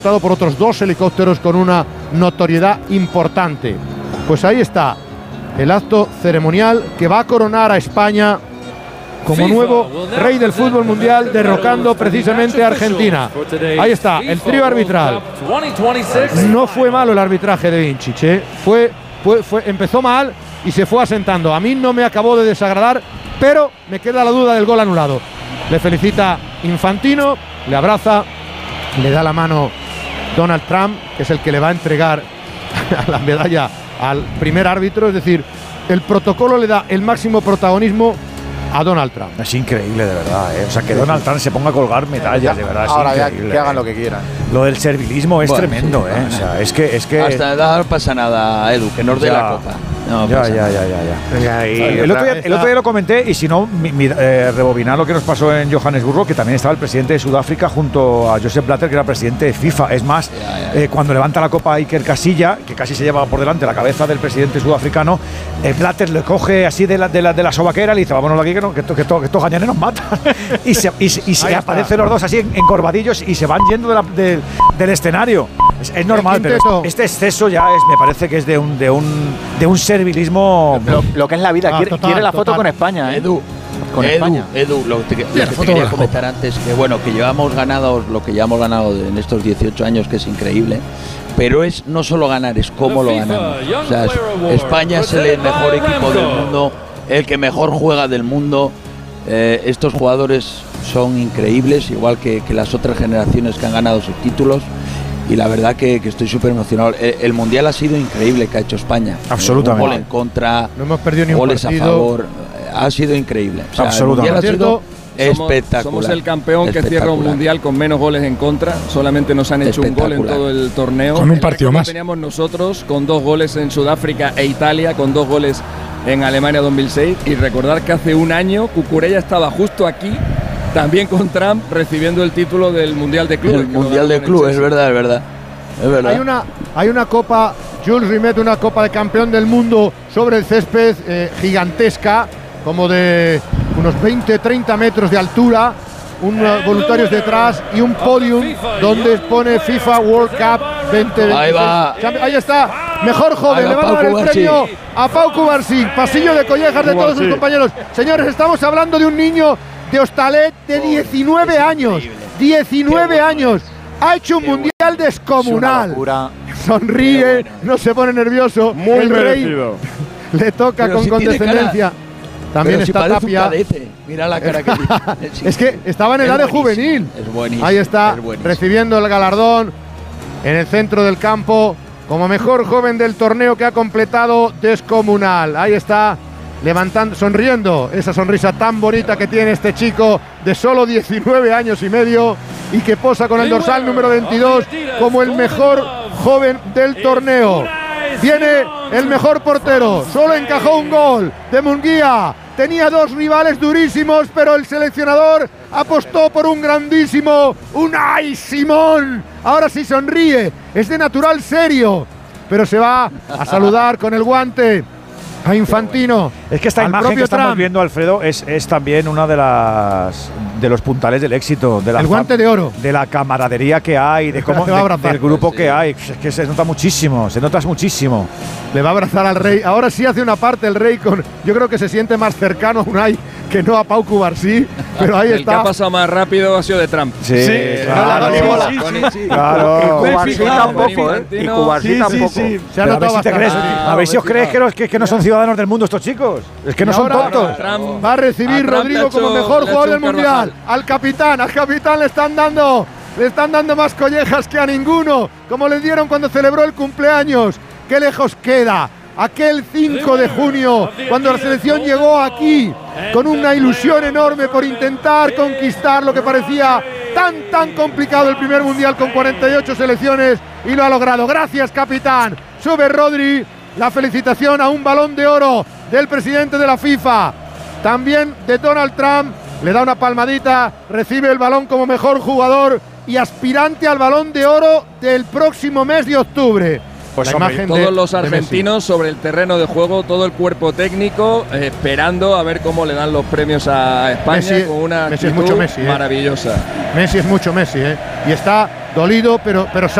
por otros 2 helicópteros con una notoriedad importante. Pues ahí está el acto ceremonial que va a coronar a España como nuevo rey del fútbol mundial, derrocando precisamente a Argentina. Ahí está el trío arbitral. No fue malo el arbitraje de Vincic, ¿eh? Empezó mal y se fue asentando. A mí no me acabó de desagradar, pero me queda la duda del gol anulado. Le felicita Infantino, le abraza, le da la mano Donald Trump, que es el que le va a entregar la medalla al primer árbitro. Es decir, el protocolo le da el máximo protagonismo a Donald Trump. Es increíble, de verdad, ¿eh? O sea, que Donald Trump se ponga a colgar medallas, de verdad. Ahora ya increíble, que hagan lo que quieran. Lo del servilismo es tremendo, ¿eh? O sea, es que hasta no pasa nada, Edu, que nos dé la copa. No, ya. El otro día lo comenté, y si no, rebobinar lo que nos pasó en Johannesburgo, que también estaba el presidente de Sudáfrica junto a Joseph Blatter, que era presidente de FIFA. Es más, cuando levanta la copa Iker Casillas, que casi se lleva por delante la cabeza del presidente sudafricano, Blatter le coge así de la sobaquera y le dice: vámonos de aquí, que estos gañanes nos matan. y se aparecen los dos así encorvadillos y se van yendo del escenario. Es normal, pero este exceso ya me parece que es de un servilismo. Lo que es la vida. Quiere la foto con España, Edu, lo que te quería comentar antes, que bueno, que llevamos ganado lo que llevamos ganado en estos 18 años, que es increíble, pero es no solo ganar, es cómo lo ganamos. O sea, España es el mejor equipo del mundo, el que mejor juega del mundo. Estos jugadores son increíbles, igual que las otras generaciones que han ganado sus títulos. Y la verdad que estoy súper emocionado. El Mundial ha sido increíble que ha hecho España. Absolutamente. Un gol en contra, no hemos perdido ni un goles partido. A favor. Ha sido increíble. O sea, absolutamente. El Mundial ha sido espectacular. Somos el campeón que cierra un Mundial con menos goles en contra. Solamente nos han hecho un gol en todo el torneo. Con un partido más. Teníamos nosotros con 2 goles en Sudáfrica e Italia, con 2 goles en Alemania 2006. Y recordar que hace un año Cucurella estaba justo aquí, también con Trump, recibiendo el título del Mundial de Clubes. El Mundial de Clubes, es verdad. Hay una copa, Jules Rimet, una copa de campeón del mundo sobre el césped gigantesca, como de unos 20-30 metros de altura, voluntarios detrás y un podium donde pone FIFA World Cup 2026. Ahí está, mejor joven, le van a dar el premio a Pau Cubarsí, pasillo de collejas de todos sus compañeros. Señores, estamos hablando de un niño de Hostalet de 19 años. 19 años. Ha hecho un mundial descomunal. Sonríe, no se pone nervioso. Muy merecido. Le toca con condescendencia. También está Tapia. Mira la cara que tiene. Es que estaba en edad de juvenil. Es buenísimo. Ahí está, recibiendo el galardón en el centro del campo como mejor joven del torneo, que ha completado descomunal. Ahí está, levantando, sonriendo, esa sonrisa tan bonita que tiene este chico de solo 19 años y medio y que posa con el dorsal número 22 como el mejor joven del torneo. Viene el mejor portero, solo encajó un gol de Munguía. Tenía 2 rivales durísimos, pero el seleccionador apostó por un grandísimo Unai Simón. Ahora sí sonríe, es de natural serio, pero se va a saludar con el guante a Infantino. Es que esta imagen que estamos viendo, Alfredo, es también una de los puntales del éxito, el guante de oro, de la camaradería que hay, de cómo del grupo que hay. Es que se nota muchísimo, muchísimo. Le va a abrazar al rey. Ahora sí hace una parte el rey yo creo que se siente más cercano a Unai que no a Pau Cubarsí, pero ahí el está. El que ha pasado más rápido ha sido de Trump. Sí, claro. Claro. Y Cubarsí tampoco, Y Cubarsí tampoco. Se ha notado bastante. A ver si os creéis que no son ciudadanos del mundo estos chicos. Es que no son tontos. Va a recibir Rodrigo como mejor jugador del Mundial. Al capitán le están dando más collejas que a ninguno, como le dieron cuando celebró el cumpleaños. Qué lejos queda aquel 5 de junio, cuando la selección llegó aquí con una ilusión enorme por intentar conquistar lo que parecía tan complicado, el primer Mundial con 48 selecciones, y lo ha logrado. Gracias, capitán. Sube Rodri. La felicitación a un balón de oro del presidente de la FIFA, también de Donald Trump. Le da una palmadita, recibe el balón como mejor jugador y aspirante al balón de oro del próximo mes de octubre. Pues la imagen todos los argentinos sobre el terreno de juego, todo el cuerpo técnico, esperando a ver cómo le dan los premios a España. Messi, con una actitud es mucho Messi, maravillosa. Messi es mucho Messi, Y está dolido, pero